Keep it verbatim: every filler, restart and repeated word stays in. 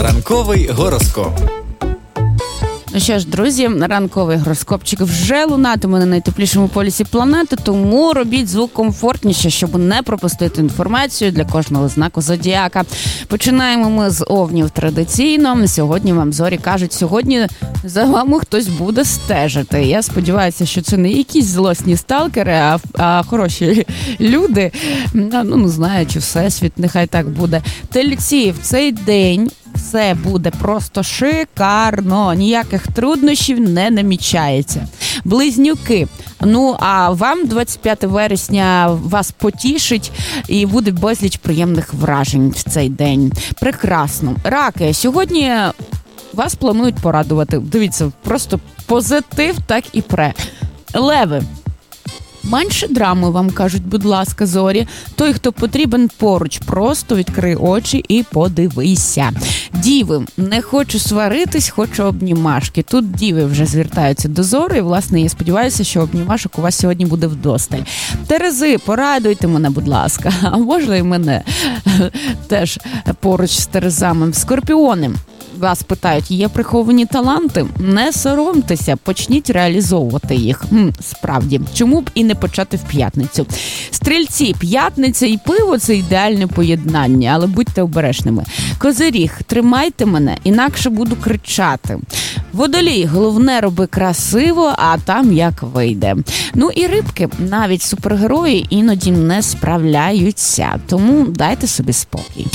Ранковий гороскоп. Ну що ж, друзі, ранковий гороскопчик вже лунатиме на найтеплішому полюсі планети, тому робіть звук комфортніше, щоб не пропустити інформацію для кожного знаку зодіака. Починаємо ми з овнів традиційно. Сьогодні вам зорі кажуть, сьогодні за вами хтось буде стежити. Я сподіваюся, що це не якісь злосні сталкери, а, а хороші люди. Ну, не знаю, чи всесвіт, нехай так буде. Тельці, в цей день все буде просто шикарно, ніяких труднощів не намічається. Близнюки, ну а вам двадцять п'ятого вересня вас потішить і буде безліч приємних вражень в цей день. Прекрасно. Раки, сьогодні вас планують порадувати. Дивіться, просто позитив так і пре. Леви. Менше драми, вам кажуть, будь ласка, зорі. Той, хто потрібен поруч, просто відкрий очі і подивися. Діви, не хочу сваритись, хочу обнімашки. Тут діви вже звертаються до зори, і, власне, я сподіваюся, що обнімашок у вас сьогодні буде вдосталь. Терези, порадуйте мене, будь ласка, а можна і мене теж поруч з терезами. Скорпіони. Вас питають, є приховані таланти? Не соромтеся, почніть реалізовувати їх. М, справді, чому б і не почати в п'ятницю? Стрільці, п'ятниця і пиво – це ідеальне поєднання, але будьте обережними. Козиріг, тримайте мене, інакше буду кричати. Водолій, головне роби красиво, а там як вийде. Ну і рибки, навіть супергерої іноді не справляються, тому дайте собі спокій.